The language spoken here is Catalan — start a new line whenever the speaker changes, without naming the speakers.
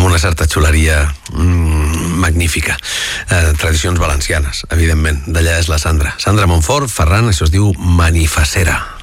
amb una certa xuleria magnífica. Tradicions valencianes, evidentment. D'allà és la Sandra. Sandra Montfort, Ferran, això es diu Manifacera.